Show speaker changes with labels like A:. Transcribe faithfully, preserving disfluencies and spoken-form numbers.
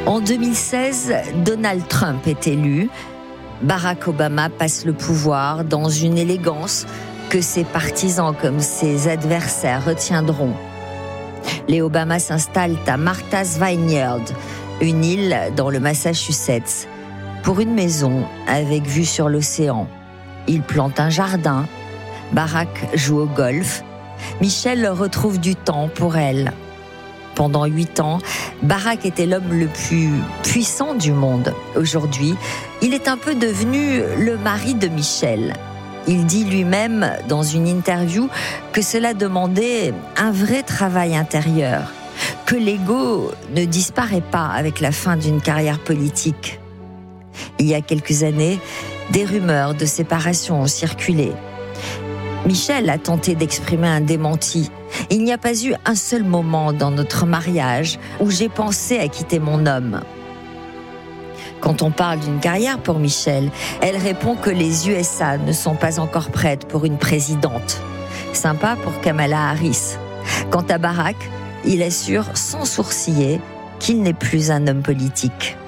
A: En deux mille seize, Donald Trump est élu. Barack Obama passe le pouvoir dans une élégance que ses partisans comme ses adversaires retiendront. Les Obama s'installent à Martha's Vineyard, une île dans le Massachusetts, pour une maison avec vue sur l'océan. Ils plantent un jardin. Barack joue au golf. Michelle retrouve du temps pour elle. Pendant huit ans, Barack était l'homme le plus puissant du monde. Aujourd'hui, il est un peu devenu le mari de Michelle. Il dit lui-même dans une interview que cela demandait un vrai travail intérieur, que l'ego ne disparaît pas avec la fin d'une carrière politique. Il y a quelques années, des rumeurs de séparation ont circulé. Michelle a tenté d'exprimer un démenti. Il n'y a pas eu un seul moment dans notre mariage où j'ai pensé à quitter mon homme. Quand on parle d'une carrière pour Michelle, elle répond que les U S A ne sont pas encore prêtes pour une présidente. Sympa pour Kamala Harris. Quant à Barack, il assure sans sourciller qu'il n'est plus un homme politique.